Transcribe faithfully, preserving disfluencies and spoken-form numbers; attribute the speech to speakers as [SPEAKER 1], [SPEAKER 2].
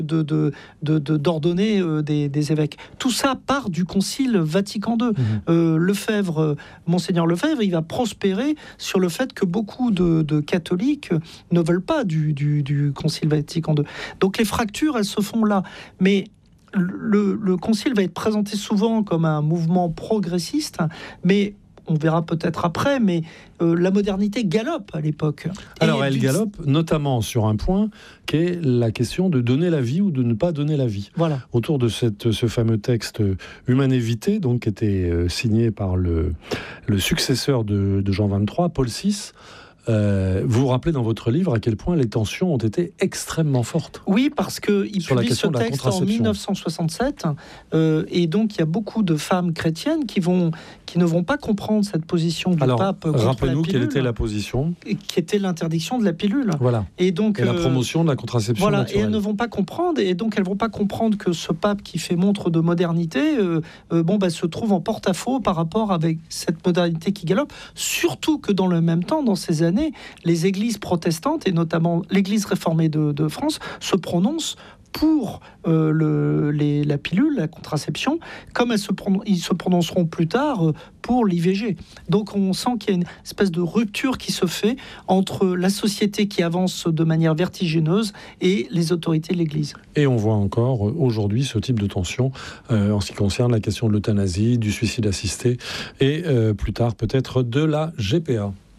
[SPEAKER 1] de, de, de, de, d'ordonner euh, des, des évêques. Tout ça part du Concile Vatican deux. Mmh. Euh, Lefebvre, euh, Monseigneur Lefebvre, il va prospérer sur le fait que beaucoup de, de catholiques ne veulent pas du, du, du Concile Vatican deux. Donc les fractures, elles se font là. Mais le, le Concile va être présenté souvent comme un mouvement progressiste, mais on verra peut-être après, mais euh, la modernité galope à l'époque.
[SPEAKER 2] Alors,
[SPEAKER 1] et
[SPEAKER 2] elle
[SPEAKER 1] du...
[SPEAKER 2] galope notamment sur un point qui est la question de donner la vie ou de ne pas donner la vie.
[SPEAKER 1] Voilà.
[SPEAKER 2] Autour de cette, ce fameux texte Humanum Vitae, donc, qui était euh, signé par le, le successeur de, de Jean vingt-trois, Paul six. Euh, vous vous rappelez dans votre livre à quel point les tensions ont été extrêmement fortes.
[SPEAKER 1] Oui, parce qu'il publie ce texte en dix-neuf cent soixante-sept, euh, et donc il y a beaucoup de femmes chrétiennes qui, vont, qui ne vont pas comprendre cette position du
[SPEAKER 2] Alors,
[SPEAKER 1] pape contre
[SPEAKER 2] rappelez-nous
[SPEAKER 1] la pilule,
[SPEAKER 2] quelle était la position.
[SPEAKER 1] Qui était l'interdiction de la pilule.
[SPEAKER 2] Voilà.
[SPEAKER 1] Et, donc,
[SPEAKER 2] et la
[SPEAKER 1] euh,
[SPEAKER 2] promotion de la contraception
[SPEAKER 1] voilà,
[SPEAKER 2] naturelle.
[SPEAKER 1] Et elles ne vont pas comprendre, et donc elles ne vont pas comprendre que ce pape qui fait montre de modernité euh, euh, bon, bah, se trouve en porte-à-faux par rapport avec cette modernité qui galope, surtout que dans le même temps, dans ces années, les églises protestantes, et notamment l'église réformée de, de France, se prononcent pour euh, le, les, la pilule, la contraception, comme elles se pronon- ils se prononceront plus tard euh, pour l'I V G. Donc on sent qu'il y a une espèce de rupture qui se fait entre la société qui avance de manière vertigineuse et les autorités de l'Église.
[SPEAKER 2] Et on voit encore euh, aujourd'hui ce type de tension euh, en ce qui concerne la question de l'euthanasie, du suicide assisté et euh, plus tard peut-être de la G P A.